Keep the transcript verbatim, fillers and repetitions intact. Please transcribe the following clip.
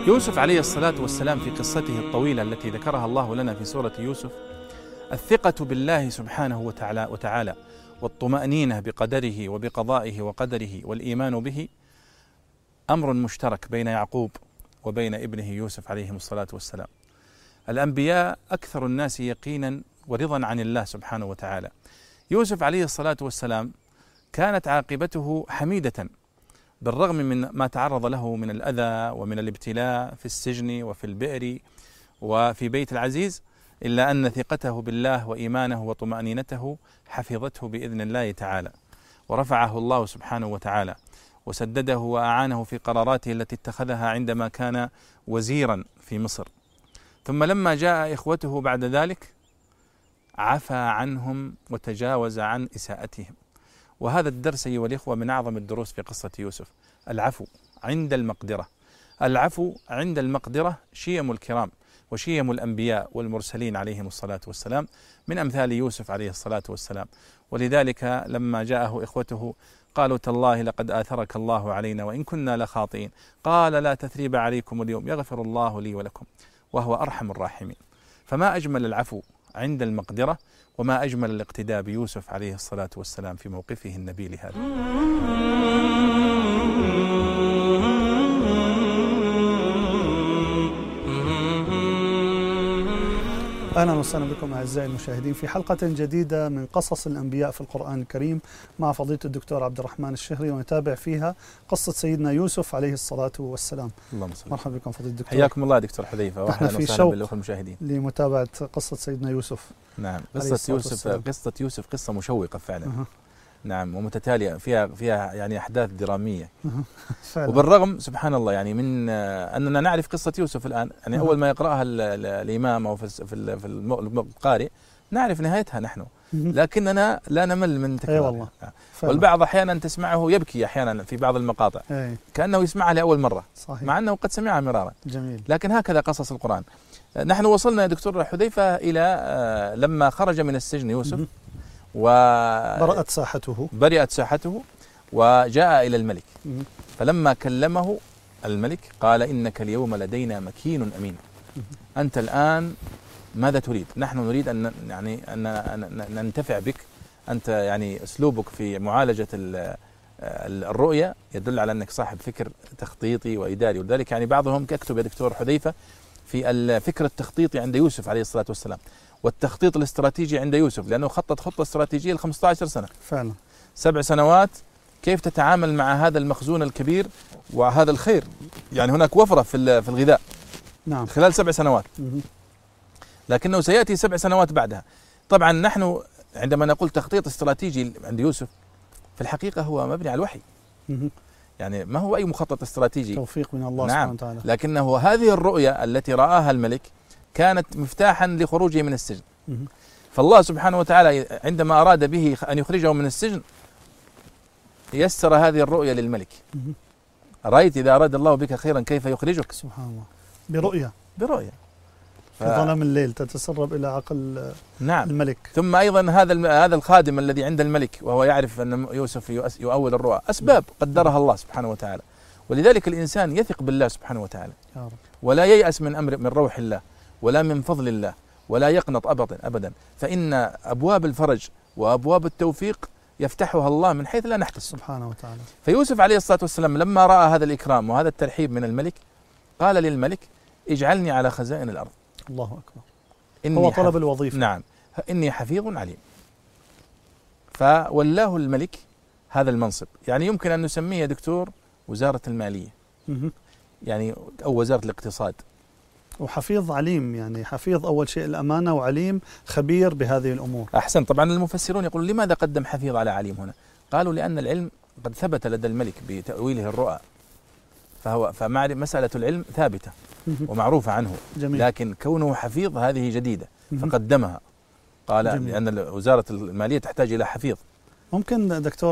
يوسف عليه الصلاة والسلام في قصته الطويلة التي ذكرها الله لنا في سورة يوسف، الثقة بالله سبحانه وتعالى, وتعالى والطمأنينة بقدره وبقضائه وقدره والإيمان به أمر مشترك بين يعقوب وبين ابنه يوسف عليهم الصلاة والسلام. الأنبياء أكثر الناس يقينا ورضا عن الله سبحانه وتعالى. يوسف عليه الصلاة والسلام كانت عاقبته حميدة بالرغم من ما تعرض له من الأذى ومن الابتلاء في السجن وفي البئر وفي بيت العزيز، إلا أن ثقته بالله وإيمانه وطمأنينته حفظته بإذن الله تعالى، ورفعه الله سبحانه وتعالى وسدده وأعانه في قراراته التي اتخذها عندما كان وزيرا في مصر. ثم لما جاء إخوته بعد ذلك عفى عنهم وتجاوز عن إساءتهم. وهذا الدرس أيها الإخوة من أعظم الدروس في قصة يوسف، العفو عند المقدرة. العفو عند المقدرة شيم الكرام وشيم الأنبياء والمرسلين عليهم الصلاة والسلام، من أمثال يوسف عليه الصلاة والسلام. ولذلك لما جاءه إخوته قالوا تالله لقد آثرك الله علينا وإن كنا لخاطئين، قال لا تثريب عليكم اليوم يغفر الله لي ولكم وهو أرحم الراحمين. فما أجمل العفو عند المقدرة، وما أجمل الاقتداء بيوسف عليه الصلاة والسلام في موقفه النبيل هذا. أهلا وسهلا بكم أعزائي المشاهدين في حلقة جديدة من قصص الأنبياء في القرآن الكريم مع فضيلة الدكتور عبد الرحمن الشهري، ونتابع فيها قصة سيدنا يوسف عليه الصلاة والسلام. اللهم صل. مرحبا بكم فضيلة الدكتور. حياكم الله دكتور حذيفة، واهلا وسهلا بالأخوة المشاهدين لمتابعة قصة سيدنا يوسف. نعم، قصة يوسف والسلام. قصة يوسف قصة مشوقة فعلا. أه. نعم، ومتتالية، فيها فيها يعني أحداث درامية. أه. وبالرغم سبحان الله يعني من أننا نعرف قصة يوسف الآن، يعني أه. أول ما يقرأها الإمام أو في في القارئ نعرف نهايتها نحن، لكننا لا نمل من تكرارها. أي والله. والبعض أحيانا تسمعه يبكي أحيانا في بعض المقاطع. أي. كأنه يسمعها لأول مرة. صحيح. مع أنه قد سمعها مرارا. جميل. لكن هكذا قصص القرآن. نحن وصلنا يا دكتور حذيفة إلى لما خرج من السجن يوسف وبرأت ساحته برئت ساحته وجاء إلى الملك. مم. فلما كلمه الملك قال إنك اليوم لدينا مكين أمين. مم. أنت الآن ماذا تريد؟ نحن نريد أن يعني أن ننتفع بك. أنت يعني أسلوبك في معالجة الرؤية يدل على أنك صاحب فكر تخطيطي وإداري، ولذلك يعني بعضهم كتب يا دكتور حذيفة في الفكر التخطيطي عند يوسف عليه الصلاة والسلام، والتخطيط الاستراتيجي عند يوسف، لأنه خطط خطة استراتيجية ل خمسة عشر سنة فعلا، سبع سنوات، كيف تتعامل مع هذا المخزون الكبير وهذا الخير. يعني هناك وفرة في في الغذاء. نعم. خلال سبع سنوات. مم. لكنه سيأتي سبع سنوات بعدها. طبعا نحن عندما نقول تخطيط استراتيجي عند يوسف في الحقيقة هو مبني على الوحي. مم. يعني ما هو أي مخطط استراتيجي، توفيق من الله نعم. سبحانه وتعالى. لكنه هذه الرؤية التي رآها الملك كانت مفتاحا لخروجه من السجن. مم. فالله سبحانه وتعالى عندما أراد به أن يخرجه من السجن يسر هذه الرؤية للملك. مم. رأيت إذا أراد الله بك خيرا كيف يخرجك؟ سبحان الله، برؤية برؤية في ظلام الليل تتسرب إلى عقل نعم. الملك. ثم أيضا هذا هذا الخادم الذي عند الملك وهو يعرف أن يوسف يؤول الرؤى، أسباب قدرها الله سبحانه وتعالى. ولذلك الإنسان يثق بالله سبحانه وتعالى يا رب. ولا ييأس من أمر من روح الله ولا من فضل الله ولا يقنط أبدا أبدا، فإن أبواب الفرج وأبواب التوفيق يفتحها الله من حيث لا نحتسب سبحانه وتعالى. فيوسف عليه الصلاة والسلام لما رأى هذا الإكرام وهذا الترحيب من الملك قال للملك اجعلني على خزائن الأرض. الله أكبر. إني هو طلب حف... الوظيفة. نعم، إني حفيظ عليم. فولاه الملك هذا المنصب، يعني يمكن أن نسميه يا دكتور وزارة المالية. مه. يعني أو وزارة الاقتصاد. وحفيظ عليم، يعني حفيظ أول شيء الأمانة، وعليم خبير بهذه الأمور. أحسن. طبعا المفسرون يقولون لماذا قدم حفيظ على عليم هنا؟ قالوا لأن العلم قد ثبت لدى الملك بتأويله الرؤى، فهو فمسألة العلم ثابتة ومعروفة عنه. جميل. لكن كونه حفيظ هذه جديدة فقدمها. قال جميل. لأن وزارة المالية تحتاج إلى حفيظ. ممكن دكتور